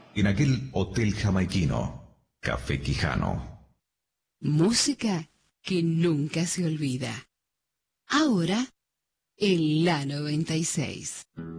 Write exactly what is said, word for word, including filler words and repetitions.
en aquel hotel jamaiquino, Café Quijano. Música que nunca se olvida. Ahora, en la noventa y seis.